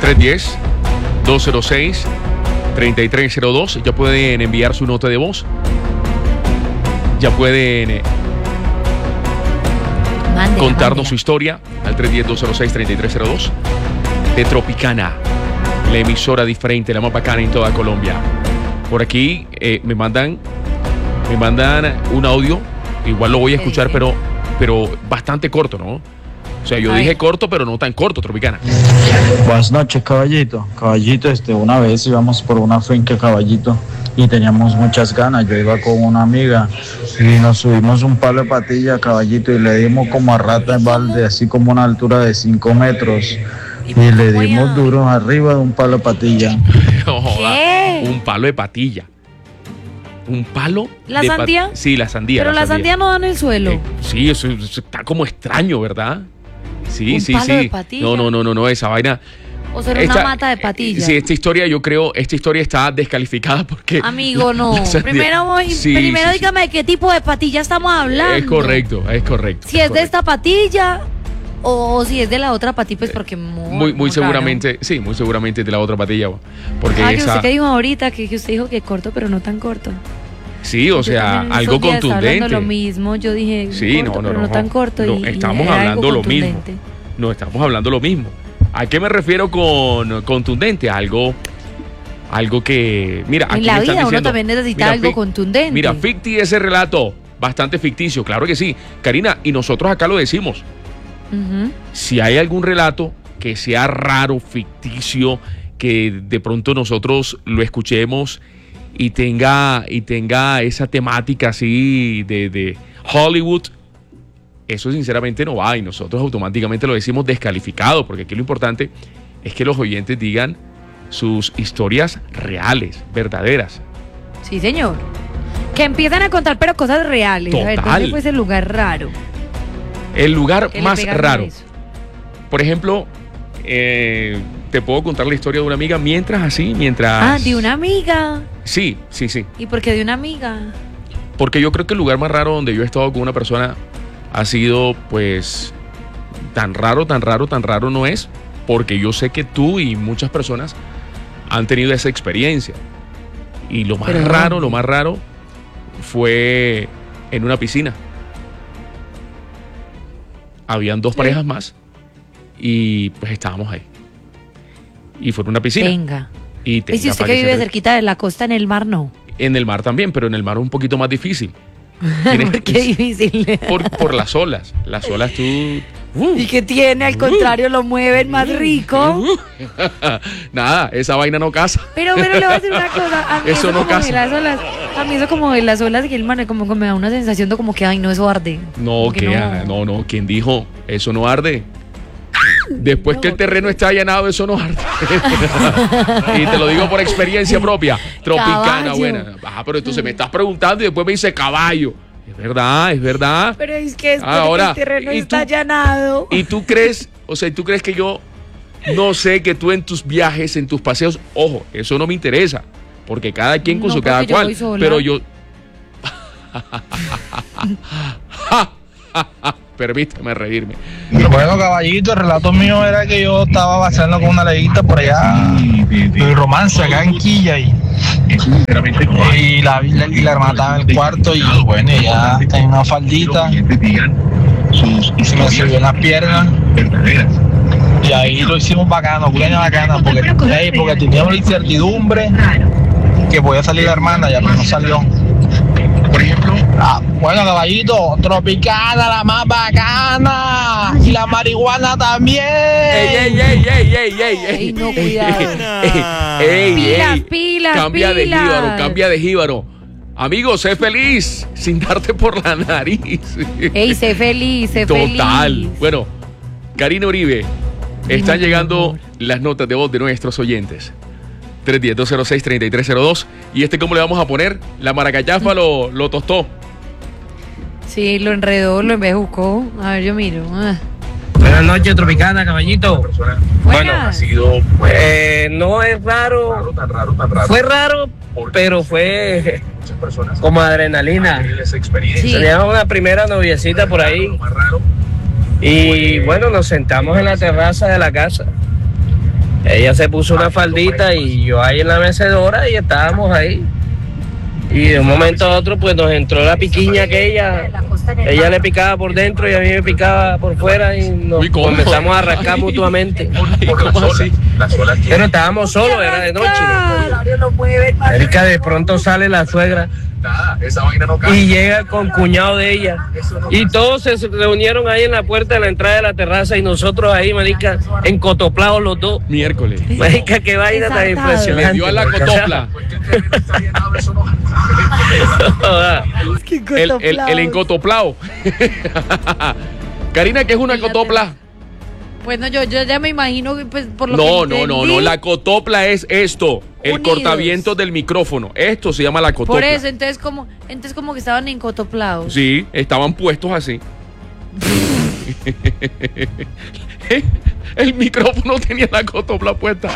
310-206-3302. Ya pueden enviar su nota de voz. Ya pueden contarnos su historia al 310-206-3302 de Tropicana, la emisora diferente, la más bacana en toda Colombia. Por aquí me mandan un audio, igual lo voy a escuchar, pero bastante corto, ¿no? O sea, yo dije corto, pero no tan corto, Tropicana. Buenas noches, caballito. Caballito, una vez íbamos por una finca, caballito, y teníamos muchas ganas. Yo iba con una amiga y nos subimos un palo de patilla, caballito, y le dimos como a rata en balde, así como a una altura de 5 metros. Y le dimos duro arriba de un palo de patilla. ¿Qué? Un palo de patilla. ¿Un palo? ¿La sandía? Sí, la sandía. Pero la sandía no da en el suelo. Sí, eso está como extraño, ¿verdad? Sí. De patilla. No, esa vaina. O sea, una mata de patilla. Sí, esta historia está descalificada porque... Amigo, no. Primero dígame de qué tipo de patilla estamos hablando. Es correcto. Si es de esta patilla o si es de la otra patilla, pues porque muy seguramente, sí, muy seguramente de la otra patilla. Porque usted que dijo ahorita, que usted dijo que corto, pero no tan corto. Sí, o sea, algo contundente. Hablando lo mismo, yo dije sí, corto, pero no tan corto. Estamos hablando lo mismo. No, estamos hablando lo mismo. ¿A qué me refiero con contundente? Algo que... Mira, en la vida uno también necesita algo contundente. Mira, ficti ese relato, bastante ficticio, claro que sí. Karina, y nosotros acá lo decimos. Si hay algún relato que sea raro, ficticio, que de pronto nosotros lo escuchemos y tenga esa temática así de Hollywood, eso sinceramente no va y nosotros automáticamente lo decimos descalificado, porque aquí lo importante es que los oyentes digan sus historias reales, verdaderas. Sí, señor. Que empiezan a contar pero cosas reales. Total. A ver, ¿dónde fue ese lugar raro? El lugar más raro. Por ejemplo, te puedo contar la historia de una amiga mientras... Ah, de una amiga. Sí. ¿Y por qué de una amiga? Porque yo creo que el lugar más raro donde yo he estado con una persona ha sido, pues, tan raro no es, porque yo sé que tú y muchas personas han tenido esa experiencia. Y lo más raro fue en una piscina. Habían 2 parejas más y pues estábamos ahí. Y fue en una piscina. Venga. Y si usted que vive cerquita de la costa, en el mar no. En el mar también, pero en el mar es un poquito más difícil. ¿Por qué difícil? Por las olas. Las olas tú... ¿Y qué tiene? Al contrario, lo mueven más rico. Nada, esa vaina no casa. Pero le voy a decir una cosa. A mí eso no casa. A mí eso como de las olas y el mar como me da una sensación de como que, ay, no, eso arde. No, no. ¿Quién dijo? Eso no arde. Después que el terreno está allanado, eso no arde. Y te lo digo por experiencia propia. Tropicana, caballo. buena. Pero entonces me estás preguntando y después me dice caballo. Es verdad. Pero es que el terreno está allanado. ¿Y tú crees que yo no sé que tú en tus viajes, en tus paseos, ojo, eso no me interesa, porque cada quien con su cada cual, pero yo... Permíteme reírme. Bueno, caballito, el relato mío era que yo estaba vaciando con una leguita por allá de romance, acá en Quilla, y la hermana estaba en el cuarto y bueno, ella tenía una faldita y se me subió en las piernas y ahí lo hicimos bacano, porque teníamos la incertidumbre que podía salir la hermana, ya pero no salió. Por ejemplo, bueno, caballito, Tropicana, la más bacana, y la marihuana también. Ey, no, cuidado. Pilas. Cambia de jíbaro. Amigo, sé feliz sin darte por la nariz. Ey, sé feliz. Total. Bueno, Karina Uribe, están llegando las notas de voz de nuestros oyentes. 310-206-3302. ¿Y cómo le vamos a poner? La maracayafa lo tostó. Sí, lo enredó, lo embejucó. A ver, yo miro. Buenas noches, Tropicana, caballito. Bueno, ha sido... no es raro. Tan raro. Fue raro, pero fue como adrenalina. Sí. Teníamos una primera noviecita por ahí. Y bueno, nos sentamos en la terraza de la casa. ella se puso una faldita y yo ahí en la mecedora y estábamos ahí. Y de un momento a otro pues nos entró la piquiña aquella. Ella le picaba por dentro y a mí me picaba por fuera y nos comenzamos a rascar mutuamente. ¿Cómo así? Pero estábamos solos, era de noche. Erika, de pronto sale la suegra y llega con cuñado de ella. Y todos se reunieron ahí en la puerta de la entrada de la terraza y nosotros ahí, marica, encotoplados los dos. Miércoles. Marica, qué vaina tan impresionante. Le dio a la cotopla. el encotoplao. Karina, ¿qué es una cotopla? Bueno, yo ya me imagino, pues, por lo que No, la cotopla es esto, el Unidos. cortavientos del micrófono. Esto se llama la cotopla. Por eso, entonces como que estaban encotoplados. Sí, estaban puestos así. El micrófono tenía la cotopla puesta.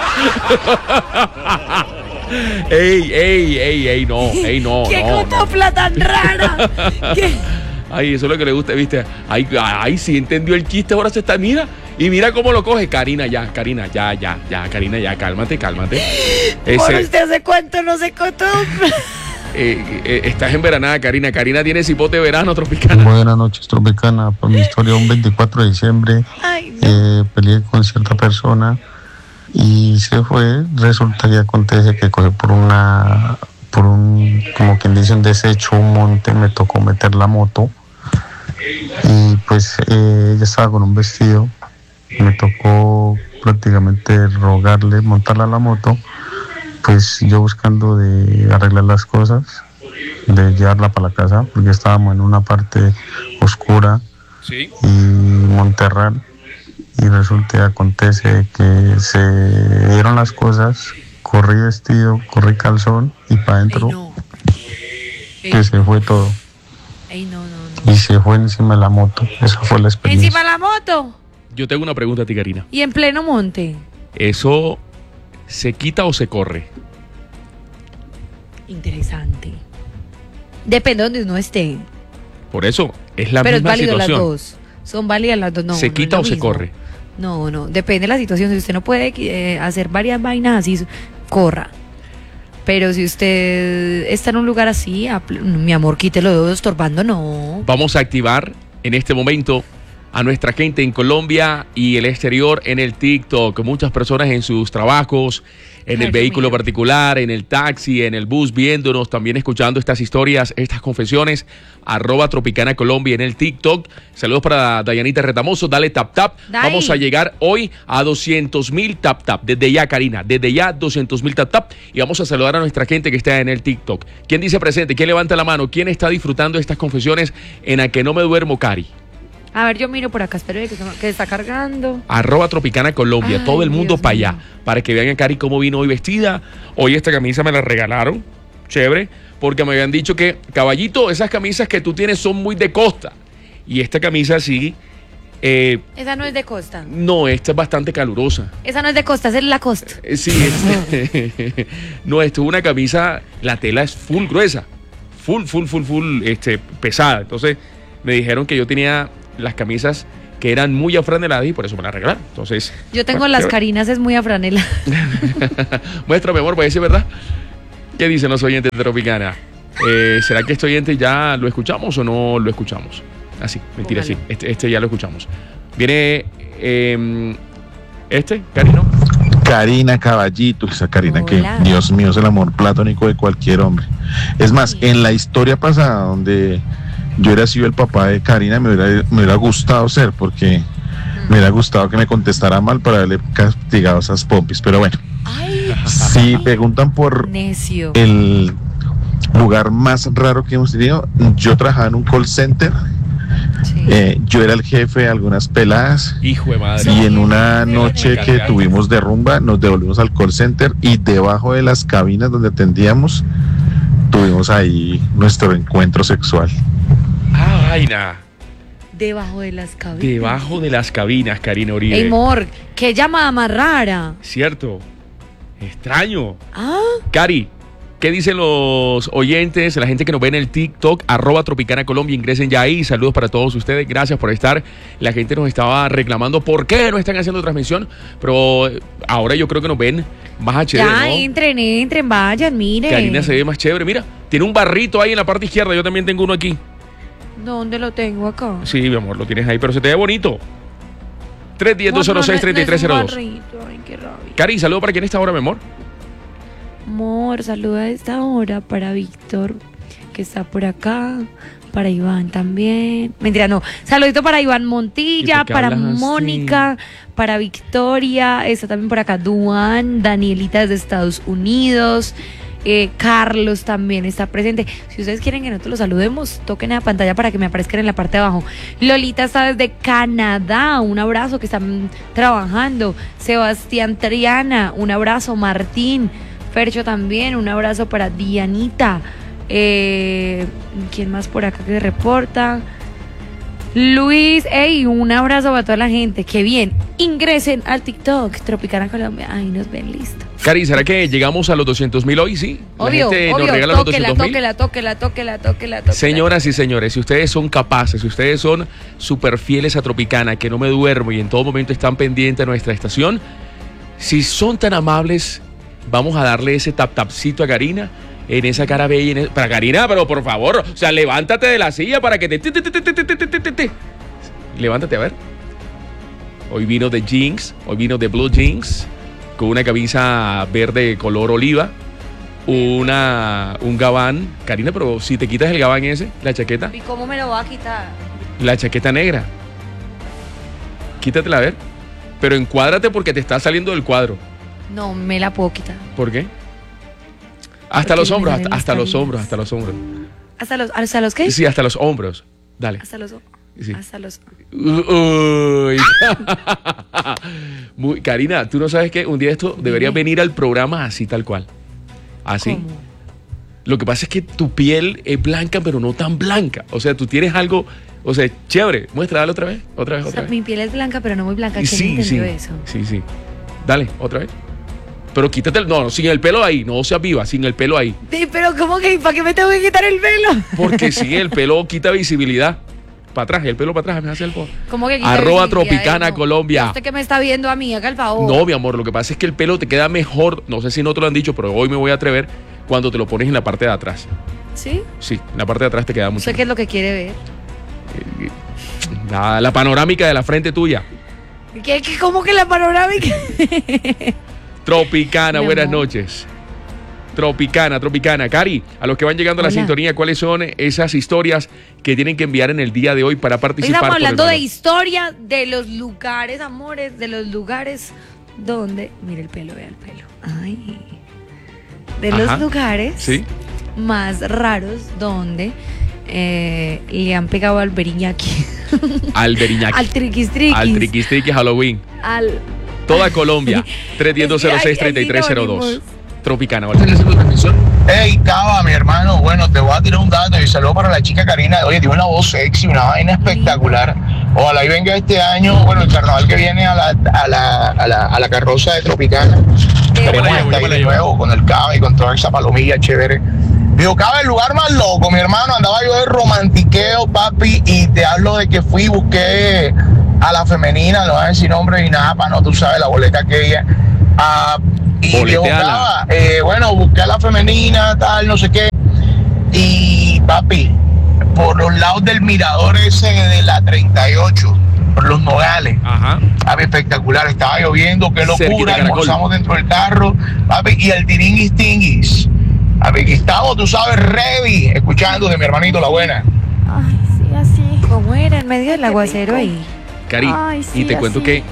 ey, no. ¡Qué cotopla tan rara! ¿Qué? Ay, eso es lo que le gusta, ¿viste? Ay, sí entendió el chiste, ahora se está, mira cómo lo coge. Karina, ya, Karina, cálmate. ¿Por usted hace cuánto no se cotopla? Estás enveranada, Karina. Karina tiene cipote de verano, Tropicana. Buenas noches, Tropicana. Por mi historia, un 24 de diciembre Ay, no. peleé con cierta persona y se fue. Resulta que acontece que coge por un, como quien dice, un desecho, un monte, me tocó meter la moto y pues ella estaba con un vestido, me tocó prácticamente rogarle montarla a la moto, pues yo buscando de arreglar las cosas, de llevarla para la casa, porque estábamos en una parte oscura. Sí. Y Monterral, y resulta y acontece que se dieron las cosas, corrí vestido, corrí calzón y para adentro, No. que se fue todo. No. Y se fue encima de la moto. Esa fue la experiencia. Encima la moto Yo tengo una pregunta a ti, Karina. y en pleno monte. ¿Eso se quita o se corre? Interesante. Depende de donde uno esté. Por eso, es la Pero es misma válido las situación. dos. Son válidas las dos. No, ¿Se no quita es o lo se mismo. corre? No. Depende de la situación. Si usted no puede hacer varias vainas así, corra. Pero si usted está en un lugar así, mi amor, quítelo estorbando, no. Vamos a activar en este momento a nuestra gente en Colombia y el exterior en el TikTok. Muchas personas en sus trabajos, en el vehículo particular, en el taxi, en el bus, viéndonos, también escuchando estas historias, estas confesiones. @Tropicana Colombia en el TikTok. Saludos para Dayanita Retamoso. Dale tap. Dai. Vamos a llegar hoy a 200,000 tap. Desde ya, Karina. Desde ya, 200,000 tap. Y vamos a saludar a nuestra gente que está en el TikTok. ¿Quién dice presente? ¿Quién levanta la mano? ¿Quién está disfrutando de estas confesiones en A Que No Me Duermo, Cari? A ver, yo miro por acá, espero que está cargando. @Tropicana Colombia, Ay, todo el mundo Dios para mío. allá, para que vean a Cari cómo vino hoy vestida. Hoy esta camisa me la regalaron, chévere, porque me habían dicho que, caballito, esas camisas que tú tienes son muy de costa. Y esta camisa sí, Esa no es de costa. no, esta es bastante calurosa. Esa no es de costa, esa es la costa. Sí, no, esto es una camisa, la tela es full gruesa, full, pesada. Entonces me dijeron que yo tenía las camisas que eran muy afraneladas y por eso me las regalaron. Entonces, Yo tengo bueno, las chévere. Carinas, es muy a franela. Muéstrame, amor, para decir verdad. ¿Qué dicen los oyentes de Tropicana? ¿Será que este oyente ya lo escuchamos o no lo escuchamos? Así, mentira, Póngalo. sí. Este ya lo escuchamos. Viene Karina. Karina Caballito, esa Karina que, Hola. Dios mío, es el amor platónico de cualquier hombre. Es más, en la historia pasada donde yo hubiera sido el papá de Karina, me hubiera gustado ser, porque me hubiera gustado que me contestara mal para haberle castigado esas pompis. Pero bueno, Ay, si preguntan por necio. el lugar más raro que hemos tenido, yo trabajaba en un call center. Sí. Yo era el jefe de algunas peladas. Hijo de madre. Y en una noche que tuvimos de rumba, nos devolvimos al call center y debajo de las cabinas donde atendíamos, tuvimos ahí nuestro encuentro sexual. Ah, vaina. Debajo de las cabinas. Debajo de las cabinas, Karina Uribe. Ey, amor, qué llamada más rara. Cierto. Extraño. Ah, Cari, ¿Qué dicen los oyentes, la gente que nos ve en el TikTok, @Tropicana Colombia? Ingresen ya ahí. Saludos para todos ustedes. Gracias por estar. La gente nos estaba reclamando por qué no están haciendo transmisión, pero ahora yo creo que nos ven más HD, Ya, ¿no? entren, vayan, miren. Karina se ve más chévere. Mira, tiene un barrito ahí en la parte izquierda. Yo también tengo uno aquí. ¿Dónde lo tengo acá? Sí, mi amor, lo tienes ahí, pero se te ve bonito. 310-206-3302. Ay, qué rabia. Cari, saludo para quién está ahora, mi amor. Amor, saluda a esta hora para Víctor, que está por acá, para Iván también. Mentira, no. Saludito para Iván ¿Y Montilla, por qué para hablas así? Mónica, para Victoria, está también por acá Duan, Danielita desde Estados Unidos. Carlos también está presente. Si ustedes quieren que nosotros los saludemos, toquen la pantalla para que me aparezcan en la parte de abajo. Lolita está desde Canadá, un abrazo, que están trabajando. Sebastián Triana, un abrazo. Martín Fercho también, un abrazo para Dianita. ¿Quién más por acá que se reporta? Luis, un abrazo para toda la gente. Qué bien. Ingresen al TikTok Tropicana Colombia. Ahí nos ven, listo. Cari, ¿será que llegamos a los 200,000 hoy? Sí. Obvio, La gente nos regala los 200,000. Tóquela. Señoras y señores, si ustedes son capaces, si ustedes son súper fieles a Tropicana, que no me duermo y en todo momento están pendientes de nuestra estación, si son tan amables, vamos a darle ese tapcito a Karina en esa cara bella. Para Karina, pero por favor, o sea, levántate de la silla para que te... Levántate, a ver. Hoy vino de jeans, hoy vino de blue jeans, con una camisa verde color oliva, un gabán. Karina, pero si te quitas el gabán ese, la chaqueta, ¿Y cómo me lo va a quitar? la chaqueta negra, quítatela a ver, pero encuádrate porque te está saliendo del cuadro. No, me la puedo quitar. ¿Por qué? Hasta Porque los me hombros, salen hasta los las hombros, hasta los hombros. ¿Hasta los qué? Sí, hasta los hombros. Dale. Hasta los... Sí. Hasta los... Uy. Karina, tú no sabes que un día esto deberías venir al programa así tal cual. Así. ¿Cómo? Lo que pasa es que tu piel es blanca, pero no tan blanca. O sea, tú tienes algo, o sea, chévere. Muéstrala otra vez, otra vez, O otra sea, vez. mi piel es blanca, pero no muy blanca. ¿Quién Sí, entendió sí. eso? Sí. Dale, otra vez. Pero quítate el... No, sin el pelo ahí. No seas viva, sin el pelo ahí. Sí, pero ¿cómo que? ¿Para qué me tengo que quitar el pelo? Porque sí, el pelo quita visibilidad. Para atrás, el pelo para atrás, me hace el favor. ¿Cómo que quita @ visibilidad? Tropicana No. Colombia. Usted que me está viendo a mí, haga el favor. No, mi amor, lo que pasa es que el pelo te queda mejor. No sé si no te lo han dicho, pero hoy me voy a atrever cuando te lo pones en la parte de atrás. ¿Sí? Sí, en la parte de atrás te queda mucho. ¿Usted qué es lo que quiere ver? La panorámica de la frente tuya. ¿Cómo que la panorámica? Tropicana, Mi buenas amor. noches. Tropicana. Cari, a los que van llegando a la Hola. sintonía, ¿cuáles son esas historias que tienen que enviar en el día de hoy para Hoy participar? estamos por el hablando de valor? historia, de los lugares, amores, de los lugares donde... Mire el pelo, vea el pelo. Ay. De Ajá. los lugares Sí. más raros donde le han pegado al beriñaki. Al Beriñaki. Al triquis. Al triquis Halloween. Al... Toda Colombia. 310-206-3302. sinónimos. Tropicana. Hey, Cava, mi hermano, bueno, te voy a tirar un dato y saludo para la chica Karina. Oye, tiene una voz sexy, una vaina espectacular. Ojalá y venga este año, bueno, el carnaval que viene a la carroza de Tropicana. Queremos estar ahí de nuevo con el Cava y con toda esa palomilla chévere. Digo, Cava, el lugar más loco, mi hermano, andaba yo de romantiqueo, papi, y te hablo de que fui y busqué a la femenina, no voy a decir nombre ni nada, para no, tú sabes, la boleta aquella. Y le buscaba, bueno, busqué a la femenina, tal, no sé qué. Y papi, por los lados del mirador ese de la 38, por los Nogales. Ajá. Papi, espectacular, estaba lloviendo, qué Cerquita locura, de Caracol. almorzamos dentro del carro, papi, y el tiringuis tinguis. Papi, aquí estamos, tú sabes, ready, escuchando de mi hermanito La Buena. Ay, sí, así. ¿Cómo era en medio del aguacero ahí? Cari, Ay, sí, y te cuento así.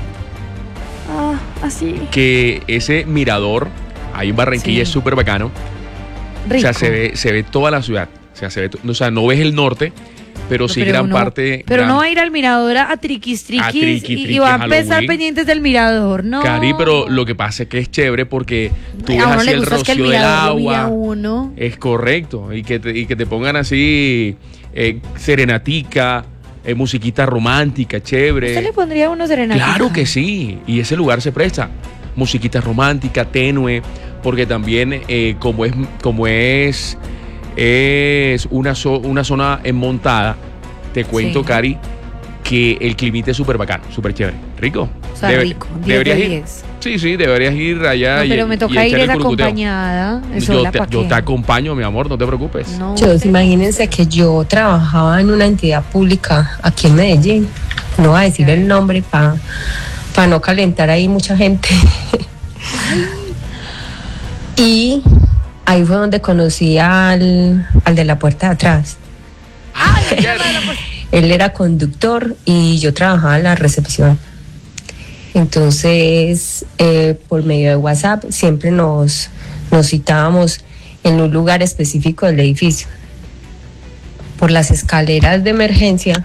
Así. que ese mirador ahí en Barranquilla Sí. es súper bacano. Rico. O sea, se ve toda la ciudad. O sea, o sea, no ves el norte, pero No, sí pero gran uno- parte. Pero gran- no va a ir al mirador a triquis A triqui, y triqui, va a empezar Halloween. pendientes del mirador, ¿no? Cari, pero lo que pasa es que es chévere porque tú a ves uno así le el gusta es que el rocío del mirador lo mire a agua. uno. Es correcto. Y que te pongan así serenatica, musiquita romántica, chévere. ¿Usted le pondría a uno serenatica? Claro que sí, y ese lugar se presta. Musiquita romántica, tenue, porque también como es una zona montada, te cuento, Sí. Cari, que el climita es súper bacano, súper chévere. Rico. O sea, rico. 10 de Deberías ir. 10. Sí, deberías ir allá. No, pero me toca ir echar el esa curucuteo. acompañada. Yo te acompaño, mi amor, no te preocupes. No, Chicos, imagínense que yo trabajaba en una entidad pública aquí en Medellín. No voy a decir el nombre para no calentar ahí mucha gente. Y ahí fue donde conocí al de la puerta de atrás. Él era conductor y yo trabajaba en la recepción. Entonces, por medio de WhatsApp siempre nos citábamos en un lugar específico del edificio. Por las escaleras de emergencia,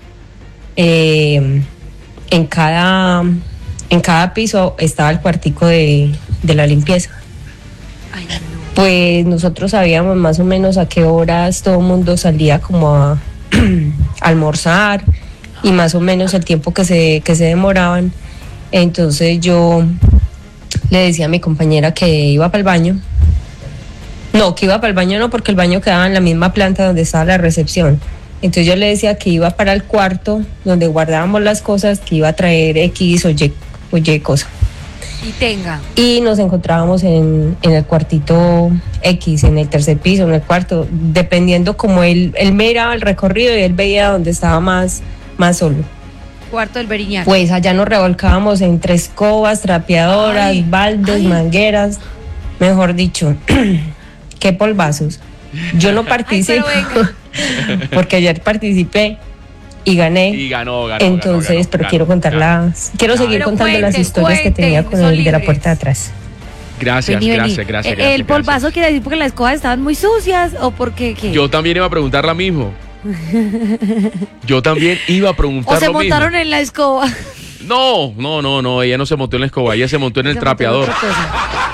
en cada piso estaba el cuartico de la limpieza. Ay, no. Pues nosotros sabíamos más o menos a qué horas todo el mundo salía como a almorzar y más o menos el tiempo que se demoraban. Entonces yo le decía a mi compañera que iba para el baño. No, que iba para el baño no, porque el baño quedaba en la misma planta donde estaba la recepción. Entonces yo le decía que iba para el cuarto donde guardábamos las cosas, que iba a traer X o Y cosa. Y tenga. Y nos encontrábamos en el cuartito X, en el tercer piso, en el cuarto, dependiendo como él miraba el recorrido y él veía donde estaba más solo. Cuarto del Beriñac. Pues allá nos revolcábamos entre escobas, trapeadoras, Ay, baldes, ay. mangueras, mejor dicho, qué polvazos. Yo no participo, porque ayer participé y gané. Y ganó. Entonces, pero quiero contarlas, quiero seguir Pero contando las cuenten, historias que tenía con son el de la libres. puerta de atrás. Gracias. El polvazo quiere decir porque las escobas estaban muy sucias o porque qué. Yo también iba a preguntar lo mismo. Yo también iba a preguntar O se lo mismo. montaron en la escoba. No, ella no se montó en la escoba, ella se montó en el Se trapeador. montó en otra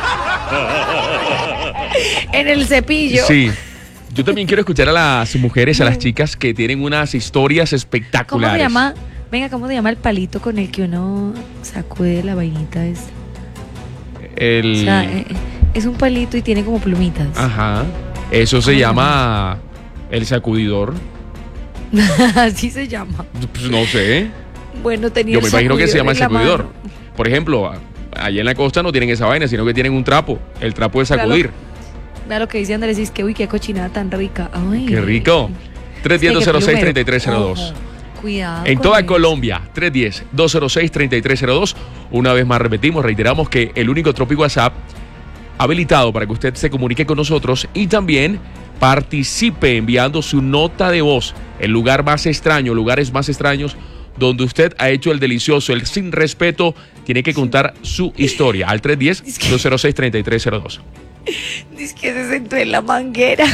cosa. En el cepillo. Sí. Yo también quiero escuchar a las mujeres, a las chicas que tienen unas historias ¿Cómo espectaculares. se llama? Venga, ¿cómo se llama el palito con el que uno sacude la vainita esta? O sea, es un palito y tiene como plumitas. Ajá. Eso se llama el sacudidor. Así se llama. Pues no sé. Bueno, tenía Yo el me imagino que se llama el sacudidor en la sacudidor. Por ejemplo, allá en la costa no tienen esa vaina, sino que tienen un trapo, el trapo de sacudir. mano. Vea lo que dice Andrés, es que uy, qué cochinada tan rica. Ay. Qué rico. 310-206-3302. Ojo, cuidado. En con toda eso. Colombia, 310-206-3302. Una vez más repetimos, reiteramos que el único Tropic WhatsApp habilitado para que usted se comunique con nosotros y también participe enviando su nota de voz. El lugar más extraño, lugares más extraños donde usted ha hecho el delicioso, el sin respeto, tiene que contar su historia al 310-206-3302. Dice que se sentó en la manguera.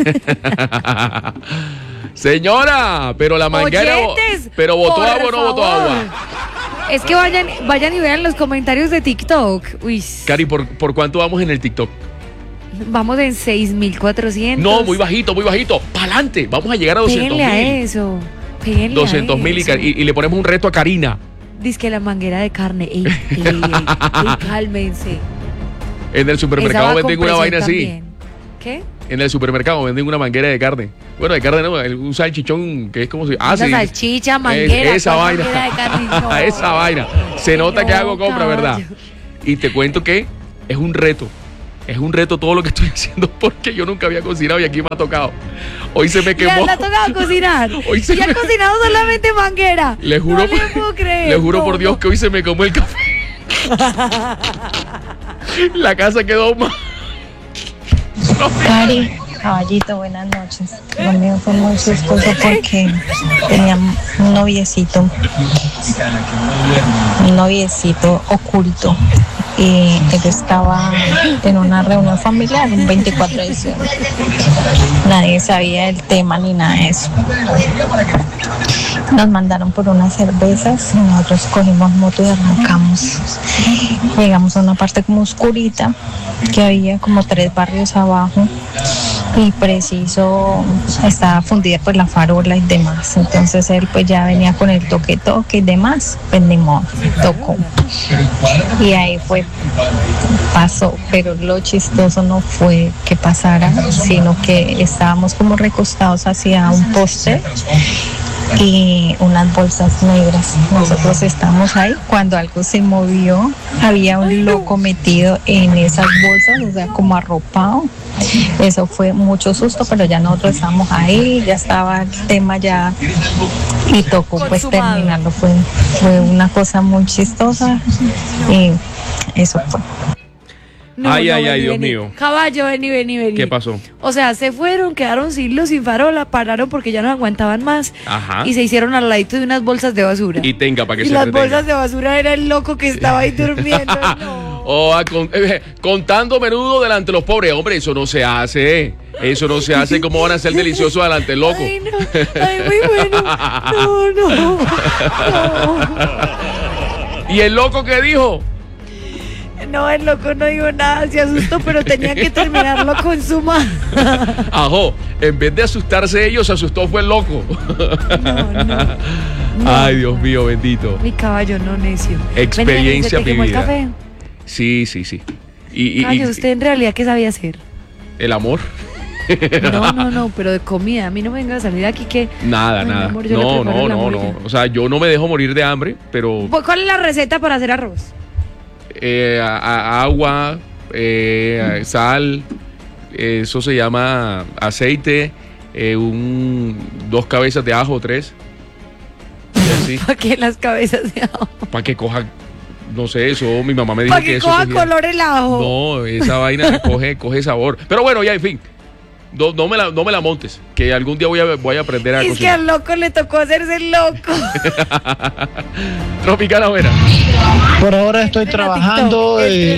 Señora, pero la manguera, Oyentes, pero botó por agua o no botó favor. agua. Es que vayan y vean los comentarios de TikTok. Uy, Cari, ¿por cuánto vamos en el TikTok? vamos en 6,400. No, muy bajito, pa'lante, vamos a llegar a 200,000. Péguenle a eso. Péguenle 200,000 y le ponemos un reto a Karina. Dice que la manguera de carne. Ey, cálmense. En el Esa supermercado va venden con una presión vaina así. también. ¿Qué? En el supermercado venden una manguera de carne. Bueno, de carne no, un salchichón que es como si... Una sí. salchicha, manguera. Esa ¿cuál vaina. manguera de carne? No. Esa vaina. Se nota que hago compra, caballo. ¿verdad? Y te cuento que es un reto. Es un reto todo lo que estoy haciendo porque yo nunca había cocinado y aquí me ha tocado. Hoy se me quemó. ¿Le ha tocado cocinar? Hoy se ¿Y ha me- cocinado solamente manguera? Le juro, No le puedo creer. le juro por no. Dios que hoy se me quemó el café. La casa quedó mal. Cari, caballito, buenas noches. Lo mío fue muy chistoso porque tenía un noviecito oculto. Y él estaba en una reunión familiar, un 24 de diciembre. Nadie sabía el tema ni nada de eso. Nos mandaron por unas cervezas y nosotros cogimos moto y arrancamos. Llegamos a una parte como oscurita, que había como 3 barrios abajo. y preciso estaba fundida por la farola y demás. Entonces él pues ya venía con el toque y demás, pues ni modo, tocó. Y ahí pasó, pero lo chistoso no fue que pasara, sino que estábamos como recostados hacia un poste y unas bolsas negras. Nosotros estamos ahí cuando algo se movió, había un loco metido en esas bolsas, o sea, como arropado. Eso fue mucho susto, pero ya nosotros estábamos ahí, ya estaba el tema ya y tocó pues terminarlo. Fue una cosa muy chistosa y eso fue. No, ay, vení, Dios mío. Caballo, vení. ¿Qué pasó? O sea, se fueron, quedaron sin luz, sin farola, pararon porque ya no aguantaban más. Ajá. Y se hicieron al ladito de unas bolsas de basura. Y tenga para que y se las entretenga. bolsas de basura era el loco que estaba ahí durmiendo. No. Contando menudo delante de los pobres. Hombre, eso no se hace. Eso no se hace. ¿Cómo van a ser deliciosos delante del loco? Ay, no. Ay, muy bueno. No. ¿Y el loco qué dijo? No, el loco no dijo nada, se asustó, pero tenían que terminarlo con su mano. Ajo, en vez de asustarse ellos, se asustó fue el loco. No. Ay, Dios mío, bendito. Mi caballo, no, necio. Experiencia Ven, ¿se te quemó el vivida. café? Sí. Caballo, ¿usted en realidad qué sabía hacer? El amor. No, pero de comida. A mí no me venga a salir aquí que... Nada. Ay, mi amor, yo le preparo el amor y ya. O sea, yo no me dejo morir de hambre, pero ¿Cuál es la receta para hacer arroz? agua, sal, eso se llama aceite, 2 cabezas de ajo, 3. Y así. ¿Para qué las cabezas de ajo? Para que coja, no sé, eso mi mamá me dijo ¿Para que que eso coja cogía. color el ajo? No, esa vaina coge sabor. Pero bueno, ya, en fin. No me la montes, que algún día voy a aprender a Es que cocinar. al loco le tocó hacerse el loco. Tropicana buena. Por ahora estoy trabajando,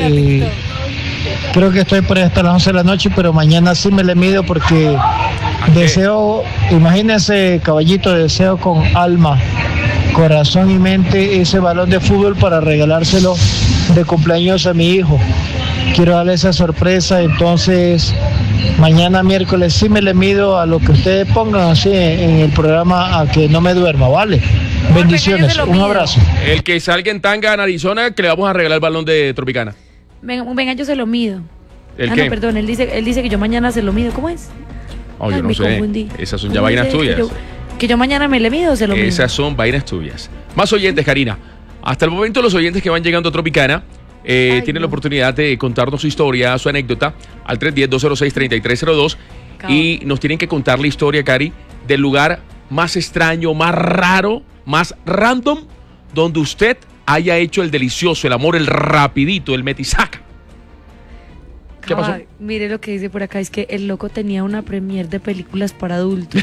creo que estoy por ahí hasta las 11 de la noche, pero mañana sí me le mido porque deseo, imagínense, caballito, deseo con alma, corazón y mente ese balón de fútbol para regalárselo de cumpleaños a mi hijo. Quiero darle esa sorpresa, entonces mañana miércoles sí me le mido a lo que ustedes pongan así en el programa, a que no me duerma, ¿vale? Bendiciones, un abrazo. El que salga en tanga en Arizona, que le vamos a regalar el balón de Tropicana. Venga, yo se lo mido. ¿El qué? No, perdón, él dice que yo mañana se lo mido. ¿Cómo es? Oh, yo Ay, no me sé. confundí. Esas son ya vainas tuyas. Que yo mañana me le mido o se lo mido. Esas son vainas tuyas. Más oyentes, Karina. Hasta el momento los oyentes que van llegando a Tropicana tienen la oportunidad de contarnos su historia, su anécdota al 310-206-3302 y nos tienen que contar la historia, Cari, del lugar más extraño, más raro, más random, donde usted haya hecho el delicioso, el amor, el rapidito, el metisaca. ¿Qué pasó? Mire lo que dice por acá, es que el loco tenía una premier de películas para adultos.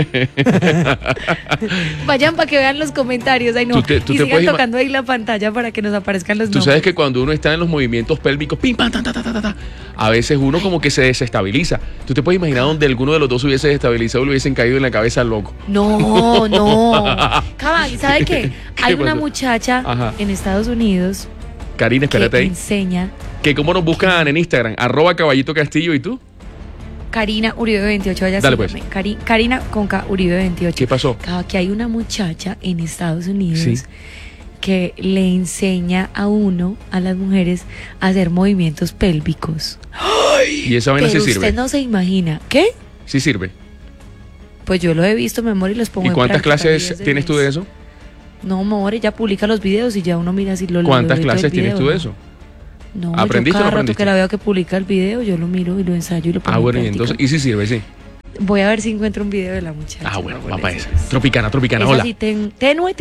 Vayan para que vean los comentarios, ay no, Tú te sigan puedes tocando ahí la pantalla para que nos aparezcan los Tú nombres. sabes que cuando uno está en los movimientos pélvicos, pim, pam, ta, ta, ta, ta, ta, a veces uno como que se desestabiliza. Tú te puedes imaginar donde alguno de los dos hubiese desestabilizado y le hubiesen caído en la cabeza al loco. No. Cabal, ¿sabe qué? Hay una muchacha en Estados Unidos Karina, espérate que ahí. enseña... Que cómo nos buscan en Instagram, @Caballito Castillo, ¿y tú? Karina Uribe 28, vaya. Dale, pues. Karina con K Uribe 28. ¿Qué pasó? Que hay una muchacha en Estados Unidos que le enseña a las mujeres, a hacer movimientos pélvicos. ¿Y esa vaina sí Pero sirve? usted no se imagina. ¿Qué? Sí sirve. Pues yo lo he visto, mi amor, y los pongo ¿Y en cuántas práctica clases 10 tienes tú de veces. eso? No, amor, ella publica los videos y ya uno mira si lo ¿Cuántas lo ve todo clases el tienes video, tú de ¿no? eso? No, ¿Aprendiste yo o no cada rato aprendiste? que la veo que publica el video, yo lo miro y lo ensayo y lo pongo en Bueno, y práctica. entonces, ¿y si sirve? Sí. Voy a ver si encuentro un video de la muchacha. Bueno, va para esa. Tropicana, Es hola. así, tenue.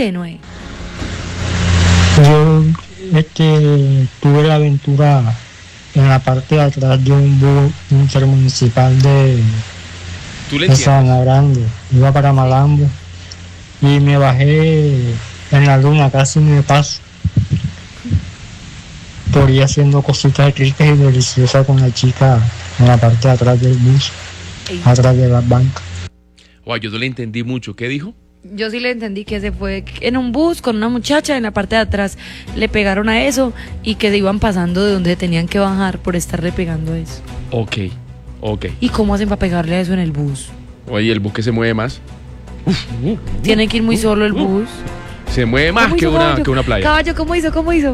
Yo tuve la aventura en la parte de atrás de un bus intermunicipal de Sabana Grande. Iba para Malambo y me bajé en la luna, casi me paso. Por ir haciendo cositas ricas y deliciosas con la chica en la parte de atrás del bus, atrás de las bancas. Yo no le entendí mucho. ¿Qué dijo? Yo sí le entendí que se fue en un bus con una muchacha en la parte de atrás, le pegaron a eso y que se iban pasando de donde tenían que bajar por estarle pegando a eso. Ok. Ok. ¿Y cómo hacen para pegarle a eso en el bus? Oye, el bus que se mueve más. Tiene que ir muy solo el bus. Se mueve más que una playa. Caballo, ¿cómo hizo?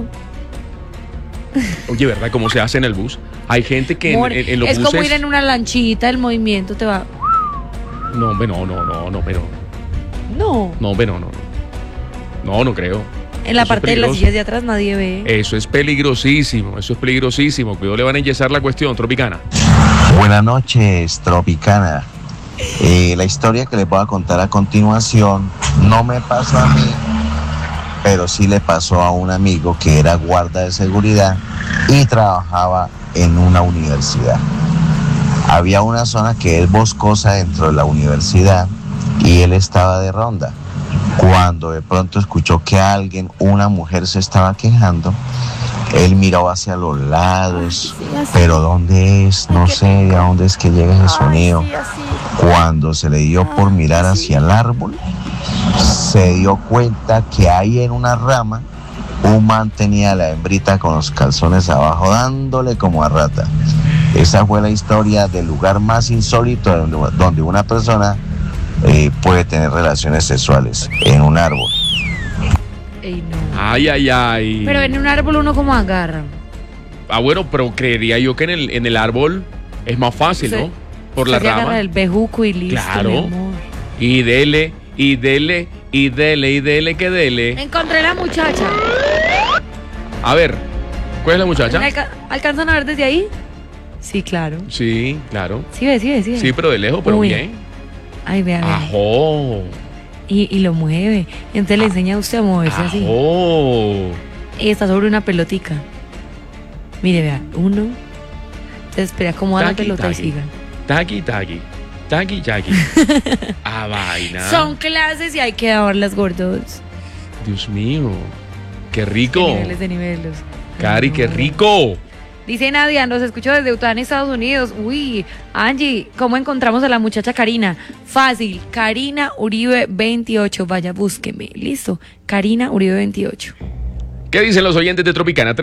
Oye, ¿verdad? ¿Cómo se hace en el bus? Hay gente que en los buses... Es como ir buses... en una lanchita, el movimiento te va... No, hombre, no, pero... No. No, hombre, no. No creo. En la parte de las sillas de atrás nadie ve. Eso es peligrosísimo. Cuidado, le van a enyesar la cuestión, Tropicana. Buenas noches, Tropicana. La historia que les voy a contar a continuación no me pasó a mí, pero sí le pasó a un amigo que era guarda de seguridad y trabajaba en una universidad. Había una zona que es boscosa dentro de la universidad y él estaba de ronda. Cuando de pronto escuchó que una mujer se estaba quejando, él miró hacia los lados, pero ¿dónde es? No sé de dónde es que llega ese sonido. Cuando se le dio por mirar hacia el árbol, se dio cuenta que ahí en una rama un man tenía a la hembrita con los calzones abajo dándole como a rata. Esa fue la historia del lugar más insólito donde una persona puede tener relaciones sexuales, en un árbol. Ey, no. Ay. Pero en un árbol uno como agarra. Bueno, pero creería yo que en el árbol es más fácil, ¿no? Por la rama. Agarra el bejuco y listo. Claro. Y dele, que dele. Encontré la muchacha. A ver, ¿cuál es la muchacha? ¿Alcanzan a ver desde ahí? Sí, claro. Sí, claro. Sí ve. Sí, pero de lejos, pero bien. Ay, vea. Ajó. Y lo mueve. Y entonces le enseña a usted a moverse así. Y está sobre una pelotica. Mire, vea. Uno. Entonces espera, acomoda la pelota y siga. Taqui. Vaina. Son clases y hay que darlas, gordos. Dios mío. Qué rico. De niveles. Cari, qué rico. Dice Nadia, nos escucho desde Utah, en Estados Unidos. Uy, Angie, ¿cómo encontramos a la muchacha Karina? Fácil, Karina Uribe 28. Vaya, búsqueme. Listo, Karina Uribe 28. ¿Qué dicen los oyentes de Tropicana?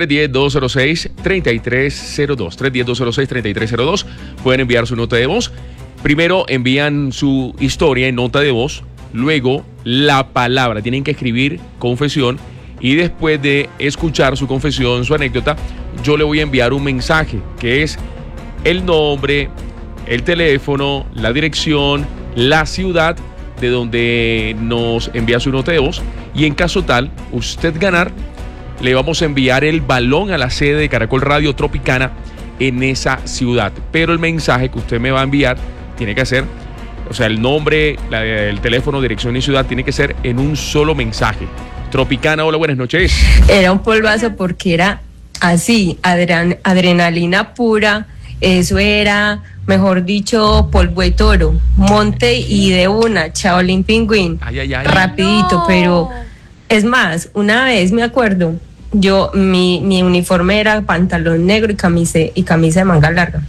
310-206-3302. 310-206-3302. Pueden enviar su nota de voz. Primero envían su historia en nota de voz. Luego la palabra. Tienen que escribir confesión. Y después de escuchar su confesión, su anécdota, yo le voy a enviar un mensaje que es el nombre, el teléfono, la dirección, la ciudad de donde nos envía su nota de voz. Y en caso tal, usted ganar, le vamos a enviar el balón a la sede de Caracol Radio Tropicana en esa ciudad. Pero el mensaje que usted me va a enviar tiene que ser, o sea, el nombre, el teléfono, dirección y ciudad tiene que ser en un solo mensaje. Tropicana, hola, buenas noches. Era un polvazo porque era así, adrenalina pura, eso era, mejor dicho, polvo de toro, monte y de una, Shaolin Pingüín, rapidito, no. Pero es más, una vez me acuerdo, mi uniforme era pantalón negro y camisa de manga larga.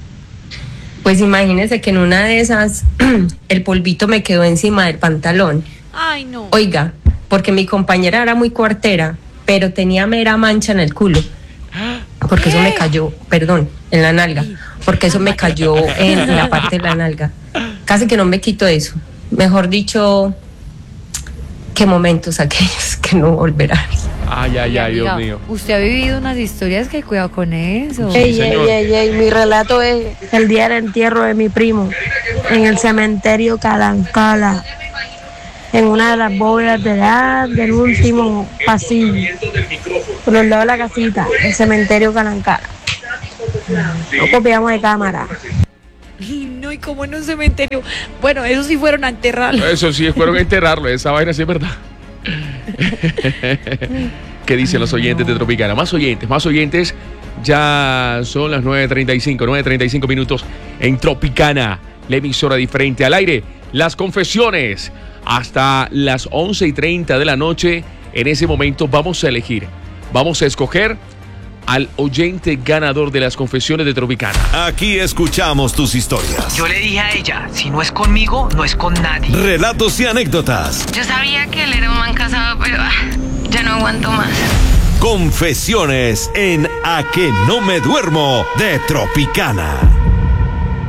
Pues imagínense que en una de esas el polvito me quedó encima del pantalón. Ay, no. Oiga, porque mi compañera era muy cuartera, pero tenía mera mancha en el culo. Porque eso me cayó, en la nalga. Porque eso me cayó en la parte de la nalga. Casi que no me quito eso. Mejor dicho, qué momentos aquellos que no volverán. Ay, Dios mío. Usted ha vivido unas historias que cuidado con eso. Ey, mi relato es el día del entierro de mi primo en el cementerio Calancala, en una de las bóvedas del último pasillo, por el lado de la casita, el cementerio Calancala. No copiamos de cámara. No, y como en un cementerio. Bueno, esos sí fueron a enterrarlo. Eso sí, fueron a enterrarlo. Esa vaina sí es verdad. ¿Qué dicen los oyentes de Tropicana? Más oyentes. Ya son las 9:35 minutos en Tropicana, la emisora diferente al aire. Las confesiones hasta las 11:30 de la noche. En ese momento vamos a escoger al oyente ganador de las confesiones de Tropicana. Aquí escuchamos tus historias. Yo le dije a ella, si no es conmigo, no es con nadie. Relatos y anécdotas. Yo sabía que él era un man casado, pero ya no aguanto más. Confesiones en A que no me duermo de Tropicana.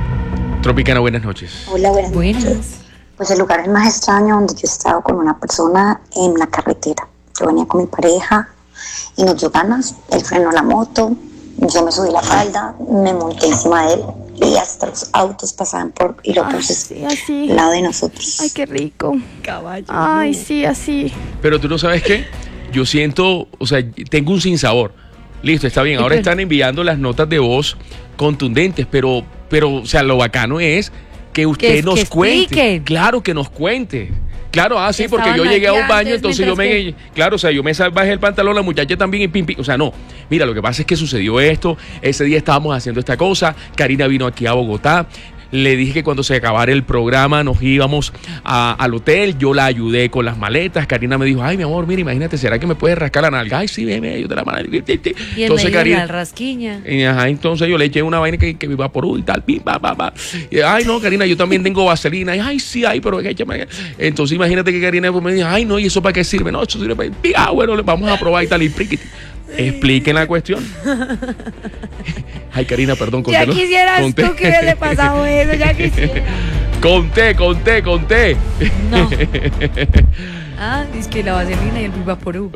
Tropicana, buenas noches. Hola, buenas noches. Pues el lugar es más extraño donde yo he estado con una persona en la carretera. Yo venía con mi pareja y nos dio ganas, él frenó la moto, yo me subí la falda, me monté encima de él y hasta los autos pasaban por y los buses al lado de nosotros. Ay, qué rico. Caballo. Ay, sí, así. Pero tú no sabes qué, yo siento, o sea, tengo un sinsabor. Listo, está bien, ahora están enviando las notas de voz contundentes, pero, o sea, lo bacano es que usted nos cuente. Claro, que nos cuente. Claro, sí, porque yo llegué a un baño, entonces yo me... Claro, o sea, yo me bajé el pantalón, la muchacha también y pim, pim. O sea, no. Mira, lo que pasa es que sucedió esto. Ese día estábamos haciendo esta cosa. Karina vino aquí a Bogotá. Le dije que cuando se acabara el programa nos íbamos al hotel. Yo la ayudé con las maletas. Karina me dijo, ay, mi amor, mira, imagínate, ¿será que me puedes rascar la nalga? Ay, sí, ven, yo te la mano. Y entonces Karina, la rasquiña. Entonces yo le eché una vaina que me evaporó y tal. Pim, pa, pa, pa. Y, ay, no, Karina, yo también tengo vaselina. Y, ay, sí, ay, pero échame. Entonces imagínate que Karina me dijo, ay, no, ¿y eso para qué sirve? No, eso sirve para... bueno, vamos a probar y tal. Y expliquen la cuestión. Ay, Karina, perdón, conté. Ya quisieras tú que hubiese pasado eso, ya quisiera. Conté. No. Es que la vaselina y el Vivaporú.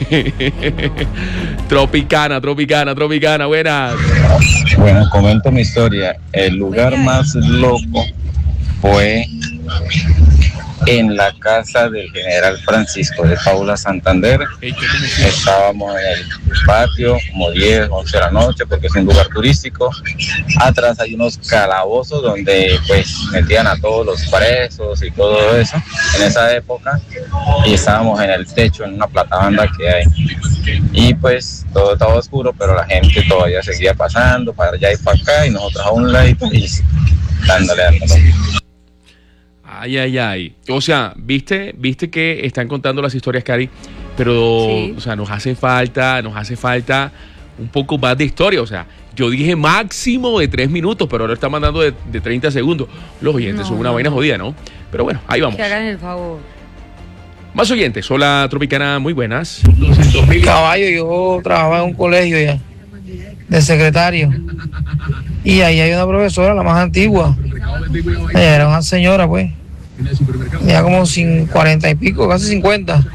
Tropicana, buenas. Bueno, comento mi historia. El lugar más loco fue en la casa del general Francisco de Paula Santander. Estábamos en el patio como 10, 11 de la noche porque es un lugar turístico. Atrás hay unos calabozos donde pues metían a todos los presos y todo eso en esa época, y estábamos en el techo en una platabanda que hay, y pues todo estaba oscuro, pero la gente todavía seguía pasando para allá y para acá y nosotros a un ladito y dándole. Ay. O sea, ¿viste que están contando las historias, Cari? Pero, sí. O sea, nos hace falta un poco más de historia. O sea, yo dije máximo de 3 minutos, pero ahora está mandando de 30 segundos. Los oyentes son una vaina jodida, ¿no? Pero bueno, ahí vamos. Que hagan el favor. Más oyentes. Hola, Tropicana, muy buenas. Caballo, yo trabajaba en un colegio ya, de secretario. Y ahí hay una profesora, la más antigua. Ella era una señora, pues. Ya como 40 y pico, casi 50.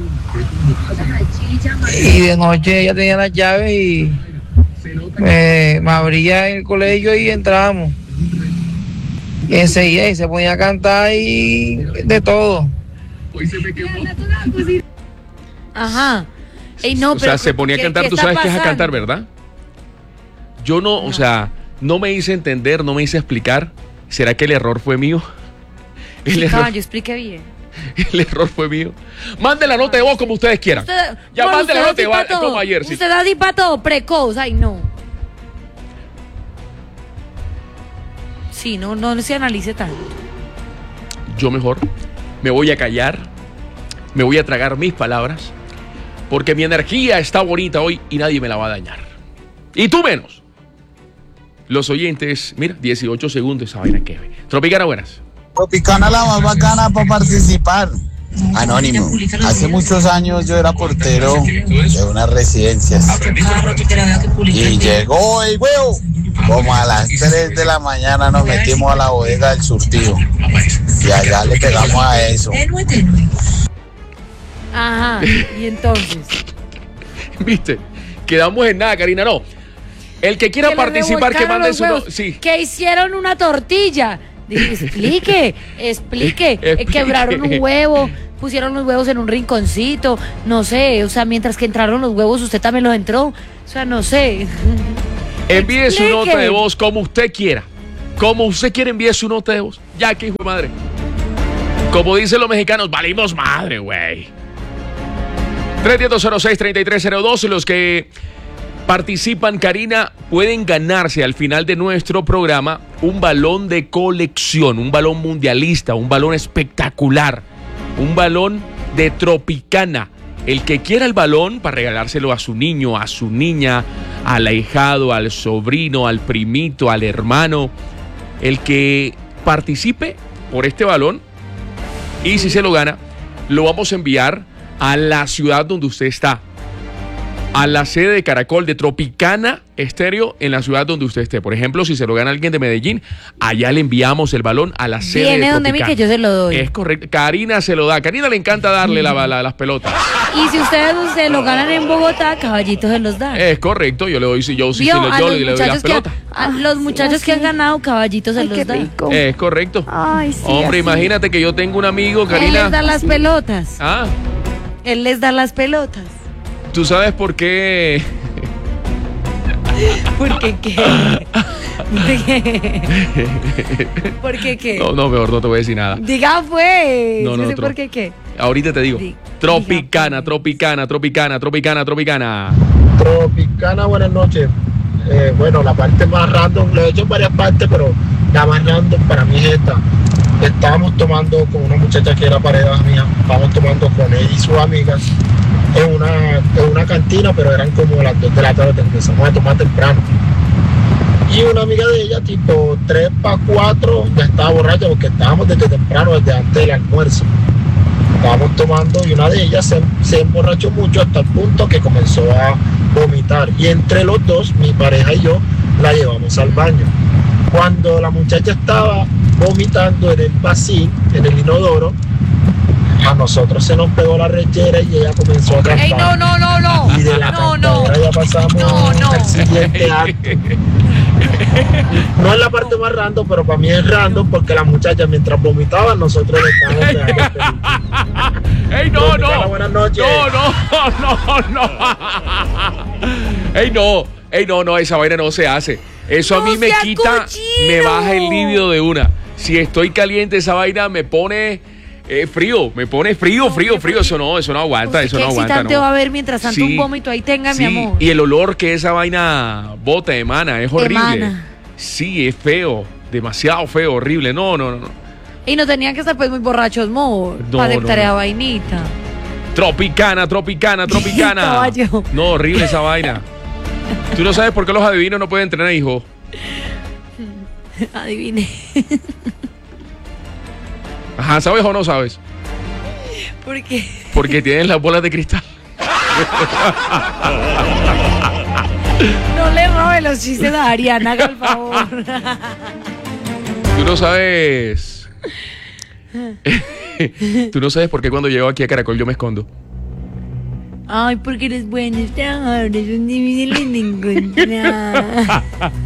Y de noche ella tenía las llaves y me abría en el colegio y entrábamos. Y enseguida se ponía a cantar y de todo. Ajá. Ey, no, o sea, se ponía a cantar, tú sabes qué es a cantar, ¿verdad? Yo no, o sea, no me hice entender, no me hice explicar. ¿Será que el error fue mío? Yo expliqué bien. El error fue mío. Mande la nota de voz como ustedes quieran. Mande la nota de voz como ayer. Usted da todo precoz, ay no. Sí, no se analice tanto. Yo mejor me voy a callar, me voy a tragar mis palabras, porque mi energía está bonita hoy y nadie me la va a dañar. Y tú menos. Los oyentes, mira, 18 segundos, esa vaina que ve. Tropicana, buenas. Tropicana la más bacana para participar. Anónimo. Hace muchos años yo era portero de unas residencias. Y llegó el huevo. Como a las 3 de la mañana nos metimos a la bodega del surtido. Y allá le pegamos a eso. Ajá, y entonces. ¿Viste? Quedamos en nada, Karina, no. El que quiera participar, que mande su... Sí. Que hicieron una tortilla. Explique. Quebraron un huevo, pusieron los huevos en un rinconcito, no sé, o sea, mientras que entraron los huevos, usted también los entró, o sea, no sé. Envíe su nota de voz como usted quiera. Como usted quiere, envíe su nota de voz. Ya que hijo de madre. Como dicen los mexicanos, valimos madre, güey. 310-06-3302. Los que participan, Karina, pueden ganarse al final de nuestro programa un balón de colección, un balón mundialista, un balón espectacular, un balón de Tropicana. El que quiera el balón para regalárselo a su niño, a su niña, al ahijado, al sobrino, al primito, al hermano, el que participe por este balón, y si se lo gana, lo vamos a enviar a la ciudad donde usted está. a la sede de Caracol de Tropicana Estéreo en la ciudad donde usted esté. Por ejemplo, si se lo gana alguien de Medellín, allá le enviamos el balón a la sede de Tropicana. Viene donde mí que yo se lo doy. Es correcto. Karina se lo da. Karina le encanta darle las pelotas. Y si ustedes lo ganan en Bogotá, Caballito se los da. Es correcto. Yo le doy, yo le doy las pelotas. A los muchachos que han ganado, Caballito se los da. Es correcto. Ay, sí. Hombre, así. Imagínate que yo tengo un amigo, Karina. Él les da las pelotas. Ah. Él les da las pelotas. ¿Tú sabes por qué? ¿Por qué qué? ¿Por qué qué? No, mejor no te voy a decir nada. Diga pues. No sé por qué qué. Ahorita te digo. Tropicana. Tropicana, buenas noches. Bueno, la parte más random, lo he hecho en varias partes, pero la más random para mí es esta. Estábamos tomando con una muchacha que era pareja mía, estábamos tomando con ella y sus amigas en una cantina, pero eran como las 2 de la tarde, empezamos a tomar temprano. Y una amiga de ella, tipo 3 para 4, ya estaba borracha porque estábamos desde temprano, desde antes del almuerzo. Estábamos tomando y una de ellas se emborrachó mucho hasta el punto que comenzó a vomitar. Y entre los dos, mi pareja y yo, la llevamos al baño. Cuando la muchacha estaba vomitando en el vacío, en el inodoro, a nosotros se nos pegó la rechera y ella comenzó a cantar. ¡Ey, no! Y de la cantadera ya pasamos al siguiente acto. No es la parte más random, pero para mí es random porque la muchacha mientras vomitaba, nosotros le estábamos pegando. ¡Ey, no! Buenas noches. No. ¡Ey, no! Esa vaina no se hace. Eso a mí me quita, me baja el libido de una. Si estoy caliente, esa vaina me pone frío. Eso no aguanta, eso no aguanta. ¿Qué excitante va a haber mientras tanto un vómito ahí tenga, mi amor? Y el olor que esa vaina bota, emana, es horrible. Sí, es feo, demasiado feo, horrible. No. Y no tenían que estar pues muy borrachos, para aceptar esa vainita. Tropicana. Caballo. No, horrible esa vaina. ¿Tú no sabes por qué los adivinos no pueden tener hijos? Adivine. Ajá, ¿sabes o no sabes? ¿Por qué? Porque tienen las bolas de cristal. No le robe los chistes a Ariana, haga el favor. Tú no sabes. Tú no sabes por qué cuando llego aquí a Caracol yo me escondo. Ay, porque eres bueno, es un difícil de encontrar.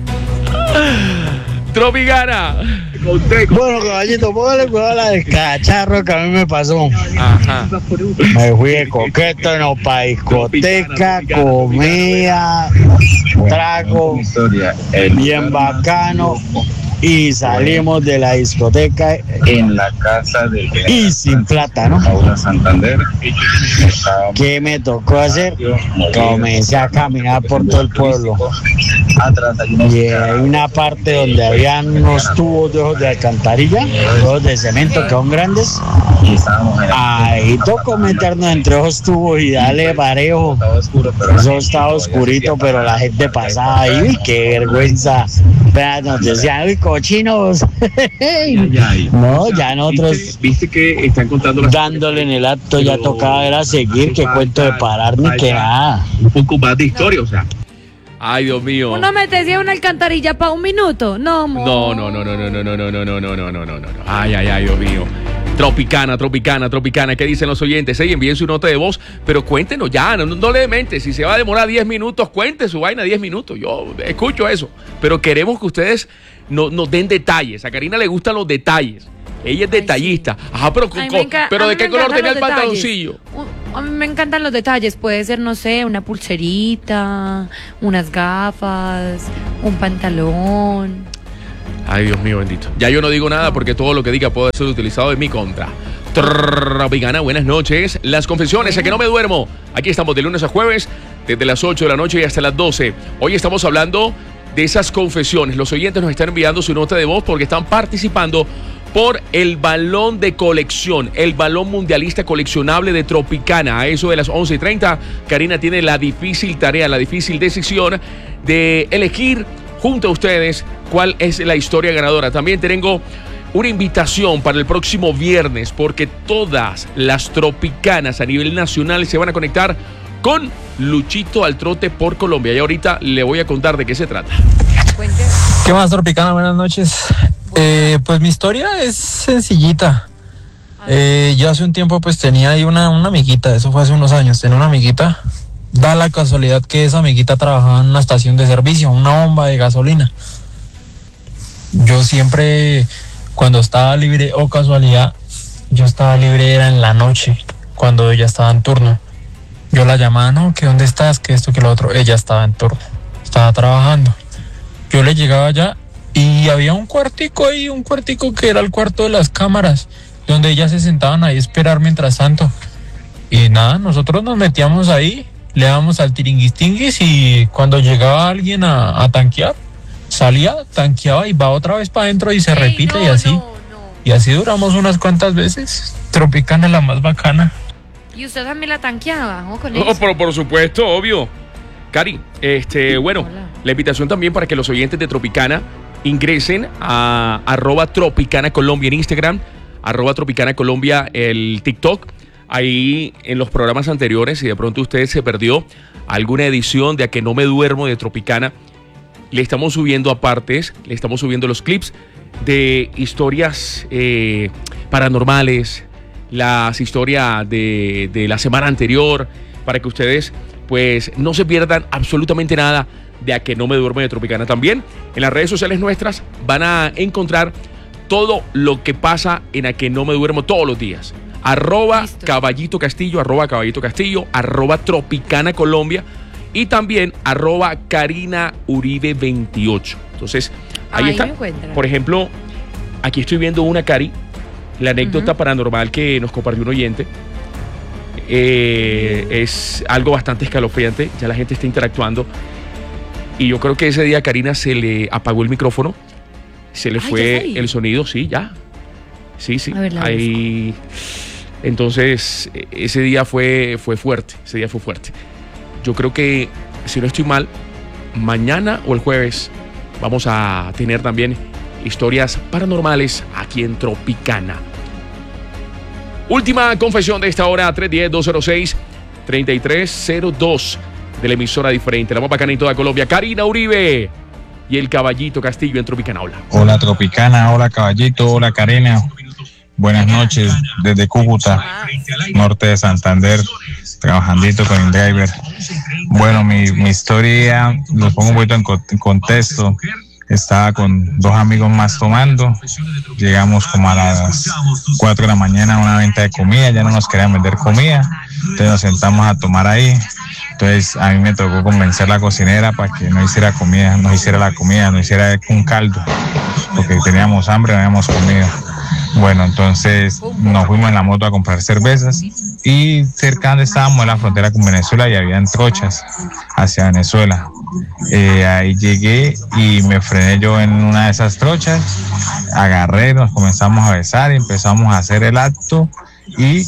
Tropicana. Bueno, caballito, póngale cuidado a la del cacharro que a mí me pasó. Ajá. Me fui de coqueto, no, pa' discoteca, comida, trago, bien bacano. Y salimos de la discoteca en la casa del y sin plata, ¿no? Paula Santander. ¿Qué me tocó hacer? Comencé a caminar por todo el pueblo. Y hay una parte donde habían unos tubos de alcantarilla, tubos de cemento que son grandes. Ahí tocó meternos entre esos tubos y darle parejo. Eso estaba oscurito, pero la gente pasaba ahí. ¡Qué vergüenza! Nos decían, uy, cochinos. No, ya nosotros viste que están contando dándole en el acto, ya tocaba era seguir, que cuento de parar ni que nada. Un poco más de historia, o sea. Ay, Dios mío. Uno metía una alcantarilla para 1 minuto. No, amor. No. Ay, Dios mío. Tropicana. ¿Qué dicen los oyentes? Envíen su nota de voz, pero cuéntenos ya, no le mente. Si se va a demorar 10 minutos, cuente su vaina 10 minutos. Yo escucho eso, pero queremos que ustedes nos den detalles. A Karina le gustan los detalles. Ella es detallista. Ajá, pero ¿de qué color tenía el pantaloncillo? A mí me encantan los detalles. Puede ser, no sé, una pulserita, unas gafas, un pantalón. Ay, Dios mío, bendito. Ya yo no digo nada porque todo lo que diga puede ser utilizado en mi contra. Tropicana, buenas noches. Las confesiones, a que no me duermo. Aquí estamos de lunes a jueves, desde las 8 de la noche y hasta las 12. Hoy estamos hablando de esas confesiones. Los oyentes nos están enviando su nota de voz porque están participando por el balón de colección, el balón mundialista coleccionable de Tropicana. A eso de las 11:30, Karina tiene la difícil tarea, la difícil decisión de elegir junto a ustedes cuál es la historia ganadora. También tengo una invitación para el próximo viernes porque todas las tropicanas a nivel nacional se van a conectar con Luchito al trote por Colombia. Y ahorita le voy a contar de qué se trata. ¿Qué más, Tropicana? Buenas noches. Pues mi historia es sencillita. Yo hace un tiempo pues tenía ahí una amiguita, eso fue hace unos años, tenía una amiguita. Da la casualidad que esa amiguita trabajaba en una estación de servicio, una bomba de gasolina. Yo siempre, cuando estaba libre, o casualidad, yo estaba libre era en la noche, cuando ella estaba en turno. Yo la llamaba, no, que dónde estás, que esto, que lo otro. Ella estaba en turno, estaba trabajando. Yo le llegaba allá y había un cuartico ahí, un cuartico que era el cuarto de las cámaras, donde ellas se sentaban ahí a esperar mientras tanto. Y nada, nosotros nos metíamos ahí, le dábamos al tiringuistinguis y cuando llegaba alguien a tanquear, salía, tanqueaba y va otra vez para adentro y se repite y así. Y así duramos unas cuantas veces. Tropicana la más bacana. ¿Y usted también la tanqueaba? ¿O con No, pero por supuesto, obvio. Cari, bueno, la invitación también para que los oyentes de Tropicana ingresen a @Tropicana Colombia en Instagram, @Tropicana Colombia el TikTok. Ahí en los programas anteriores, si de pronto usted se perdió alguna edición de A Que No Me Duermo de Tropicana, le estamos subiendo apartes, le estamos subiendo los clips de historias paranormales, las historias de la semana anterior, para que ustedes pues no se pierdan absolutamente nada de A Que No Me Duermo de Tropicana. También en las redes sociales nuestras van a encontrar todo lo que pasa en A Que No Me Duermo todos los días. @Caballito Castillo, @Caballito Castillo, @Tropicana Colombia y también @Karina Uribe 28. Entonces, ahí está. Por ejemplo, aquí estoy viendo una, Cari, la anécdota paranormal que nos compartió un oyente. Es algo bastante escalofriante, ya la gente está interactuando. Y yo creo que ese día a Karina se le apagó el micrófono, se le fue el sonido, sí, ya. Sí. Ahí. Entonces, ese día fue fuerte, Yo creo que, si no estoy mal, mañana o el jueves vamos a tener también historias paranormales aquí en Tropicana. Última confesión de esta hora, 310-206-3302 de la emisora diferente, la más bacana en toda Colombia. Karina Uribe y el Caballito Castillo en Tropicana. Hola Tropicana, hola Caballito, hola Karina. Buenas noches desde Cúcuta, norte de Santander, trabajandito con el driver. Bueno, mi historia, lo pongo un poquito en contexto. Estaba con dos amigos más tomando, llegamos como a las 4 de la mañana a una venta de comida, ya no nos querían vender comida, entonces nos sentamos a tomar ahí. Entonces a mí me tocó convencer a la cocinera para que no hiciera comida, no hiciera un caldo, porque teníamos hambre, no habíamos comido. Bueno, entonces nos fuimos en la moto a comprar cervezas y cerca donde estábamos en la frontera con Venezuela y habían trochas hacia Venezuela. Ahí llegué y me frené yo en una de esas trochas, agarré, nos comenzamos a besar y empezamos a hacer el acto y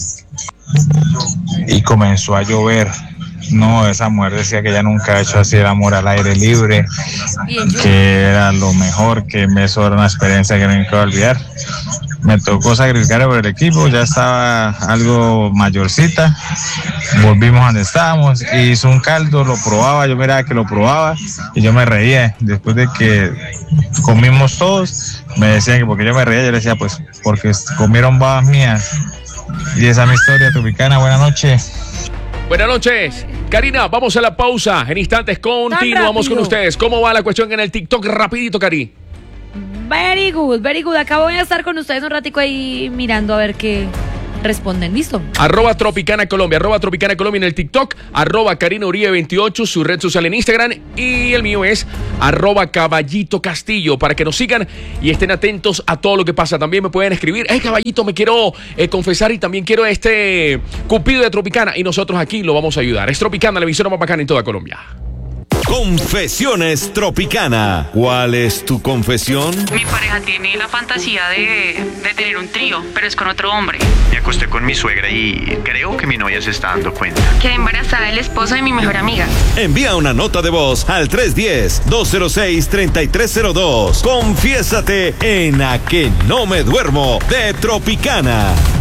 comenzó a llover. No, esa mujer decía que ella nunca ha hecho así el amor al aire libre, que era lo mejor, que eso era una experiencia que nunca voy a olvidar. Me tocó sacrificar por el equipo, ya estaba algo mayorcita, volvimos a donde estábamos, hizo un caldo, lo probaba, yo miraba que lo probaba y yo me reía. Después de que comimos todos, me decían que porque yo me reía, yo le decía pues porque comieron babas mías. Y esa es mi historia Tropicana, buenas noches. Buenas noches, Karina, vamos a la pausa, en instantes continuamos con ustedes. ¿Cómo va la cuestión en el TikTok? Rapidito, Cari. Very good. Acá voy a estar con ustedes un ratico ahí mirando a ver qué responden. ¿Listo? @Tropicana Colombia, @Tropicana Colombia en el TikTok, @Karina Uribe 28, su red social en Instagram, y el mío es @Caballito Castillo, para que nos sigan y estén atentos a todo lo que pasa. También me pueden escribir, hey Caballito, me quiero confesar y también quiero Cupido de Tropicana, y nosotros aquí lo vamos a ayudar. Es Tropicana, la emisora más bacana en toda Colombia. Confesiones Tropicana. ¿Cuál es tu confesión? Mi pareja tiene la fantasía de tener un trío, pero es con otro hombre. Me acosté con mi suegra y creo que mi novia se está dando cuenta. Quedé embarazada del esposo de mi mejor amiga. Envía una nota de voz al 310-206-3302. Confiésate en A Que No Me Duermo de Tropicana.